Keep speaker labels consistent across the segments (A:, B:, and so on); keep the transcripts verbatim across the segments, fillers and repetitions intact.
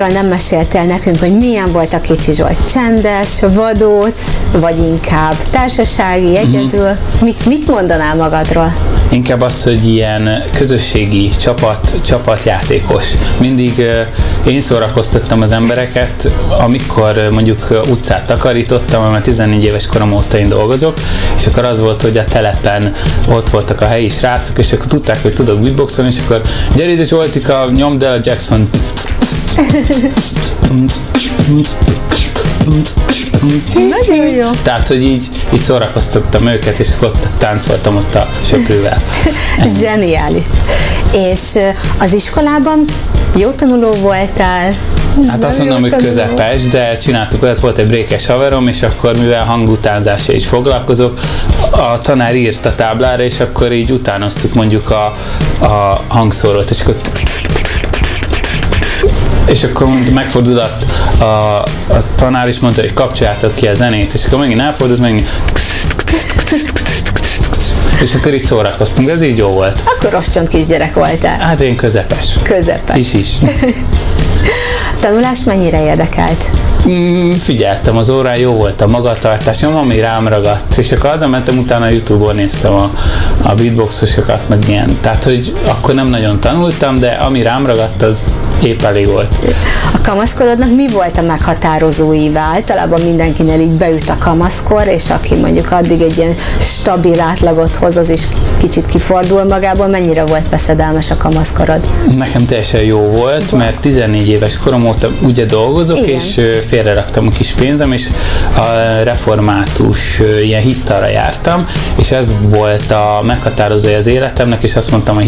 A: nem meséltél nekünk, hogy milyen volt a Kicsi Zsolt, csendes, vadóc, vagy inkább társasági, egyedül. Mm-hmm. Mit, mit mondanál magadról?
B: Inkább az, hogy ilyen közösségi csapat, csapatjátékos. Mindig uh, én szórakoztattam az embereket, amikor uh, mondjuk utcát takarítottam, mert tizennégy éves korom óta én dolgozok, és akkor az volt, hogy a telepen ott voltak a helyi srácok, és akkor tudták, hogy tudok beatboxolni, és akkor gyere ide Zsoltika, nyomd el a Jackson.
A: Nagyon jó.
B: Tehát, hogy így, így szórakoztattam őket, és ott táncoltam ott a söprővel.
A: Zseniális. És az iskolában jó tanuló voltál?
B: Hát azt mondom, hogy közepes, de csináltuk olyat, volt egy brékes haverom, és akkor mivel hangutánzással is foglalkozok, a tanár írt a táblára, és akkor így utánoztuk mondjuk a, a hangszórót, és akkor és akkor megfordult a, a, a tanár is mondta, hogy kapcsoljátok ki a zenét, és akkor megint elfordult, megint és akkor így szórakoztunk, ez így jó volt.
A: Akkor roscsont kisgyerek voltál.
B: Hát én közepes.
A: Közepes.
B: Is is.
A: Tanulást mennyire érdekelt?
B: Mm, figyeltem az órán, jó volt a magatartásom, ami rám ragadt, és akkor hazamentem, utána a YouTube-on néztem a, a beatboxosokat, meg ilyen. Tehát, hogy akkor nem nagyon tanultam, de ami rám ragadt, az épp elég volt.
A: A kamaszkorodnak mi volt a meghatározó íve? Általában mindenkinél így beüt a kamaszkor, és aki mondjuk addig egy ilyen stabil átlagot hoz, az is kicsit kifordul magából. Mennyire volt veszedelmes a kamaszkorod?
B: Nekem teljesen jó volt, mert tizennégy éves korom óta ugye dolgozok, igen, és félreraktam a kis pénzem, és a református ilyen hittanra jártam, és ez volt a meghatározója az életemnek, és azt mondtam a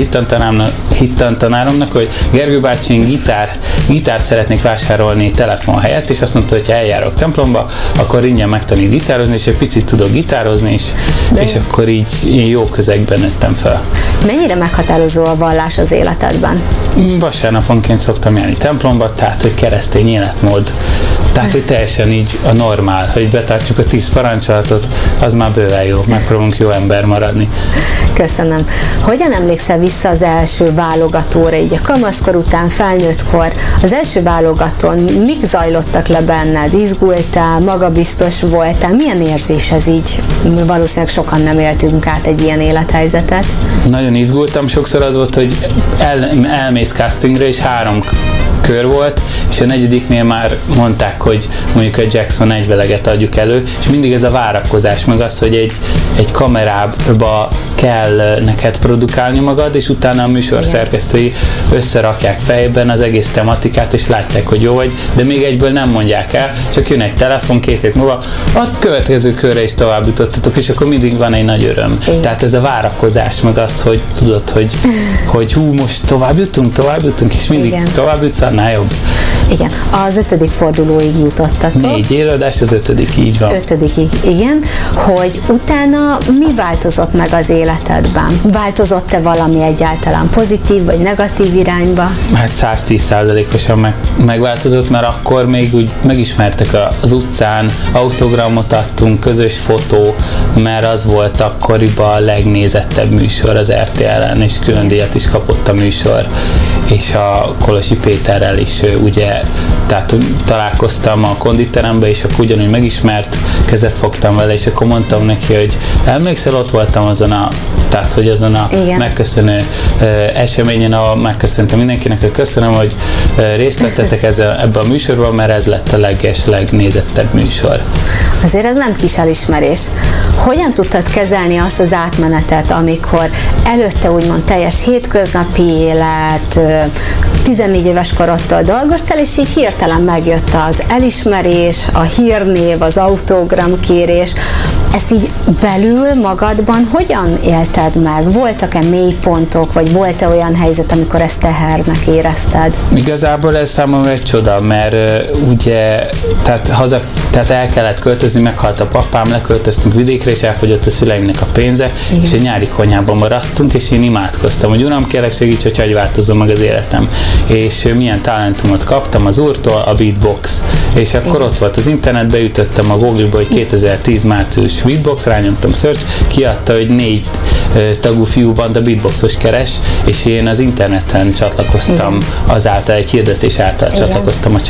B: hittantanáromnak, hogy Gergő bácsi, én gitár, gitárt szeretnék vásárolni telefon helyett, és azt mondta, hogy ha eljárok templomba, akkor ingyen megtanít gitározni, és egy picit tudok gitározni, és, és akkor így jó közegben nőttem fel.
A: Mennyire meghatározó a vallás az életedben?
B: Vasárnaponként szoktam járni templomba, tehát hogy keresztény életmód. Tehát, hogy teljesen így a normál, hogy betartjuk a tíz parancsolatot, az már bőven jó, megpróbálunk jó ember maradni.
A: Köszönöm. Hogyan emlékszel vissza az első válogatóra, így a kamaszkor után, felnőttkor? Az első válogatón mik zajlottak le benned? Izgultál, magabiztos voltál? Milyen érzés ez így? Valószínűleg sokan nem éltünk át egy ilyen élethelyzetet.
B: Nagyon izgultam, sokszor az volt, hogy el, elmész castingra, és három kör volt, és a negyediknél már mondták, hogy mondjuk a Jackson egyveleget adjuk elő, és mindig ez a várakozás, meg az, hogy egy, egy kamerába kell neked produkálni magad, és utána a műsorszerkesztői összerakják fejben az egész tematikát, és látják, hogy jó vagy, de még egyből nem mondják el, csak jön egy telefon két hét múlva, a következő körre is tovább jutottatok, és akkor mindig van egy nagy öröm. Igen. Tehát ez a várakozás, meg azt, hogy tudod, hogy, hogy hú, most tovább jutunk, tovább jutunk, és mindig igen, tovább jutsz, annál jobb.
A: Igen, az ötödik fordulóig jutottatok.
B: Négy éradás, az ötödik, így van.
A: Ötödikig, igen, hogy utána mi változott meg az életedben? Változott-e valami egyáltalán pozitív vagy negatív irányba?
B: Hát száztíz százalékosan meg, megváltozott, mert akkor még úgy megismertek az utcán, autogramot adtunk, közös fotó, mert az volt akkoriban a legnézettebb műsor az er té el-en, és külön díjat is kapott a műsor, és a Kolosi Péterrel is ugye, tehát találkoztam a konditerembe, és akkor ugyanúgy megismert, kezet fogtam vele, és akkor mondtam neki, hogy emlékszel, ott voltam azon a, tehát hogy azon a igen, megköszönő uh, eseményen, ahol megköszöntem mindenkinek, hogy köszönöm, hogy uh, részt vettetek ebbe a műsorban, mert ez lett a leges, legnézettebb műsor.
A: Azért ez nem kis elismerés. Hogyan tudtad kezelni azt az átmenetet, amikor előtte úgymond teljes hétköznapi élet, tizennégy éves korodtól dolgoztál, és így hirtelen megjött az elismerés, a hírnév, az autogramkérés. Ezt így belül magadban hogyan élted meg? Voltak-e mélypontok, vagy volt-e olyan helyzet, amikor ezt tehernek érezted?
B: Igazából ez számomra egy csoda, mert uh, ugye, tehát, haza, tehát el kellett költözni, meghalt a papám, leköltöztünk vidékre, és elfogyott a szüleimnek a pénze, igen, és egy nyári konyhában maradtunk, és én imádkoztam, hogy uram, kérlek segíts, hogy hogy változzon meg az életem. És uh, milyen talentumot kaptam az úrtól, a beatbox. És akkor igen, ott volt az internetbe, ütöttem a Google-ba, hogy kétezer-tíz március beatbox, rányomtam search, kiadta, hogy négy uh, tagú fiúbanda beatboxos keres, és én az interneten csatlakoztam, igen, azáltal, egy hirdetés által igen, csatlakoztam a